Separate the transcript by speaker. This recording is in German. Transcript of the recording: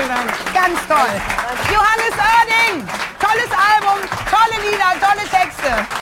Speaker 1: Ganz toll. Johannes Oerding, tolles Album, tolle Lieder, tolle Texte.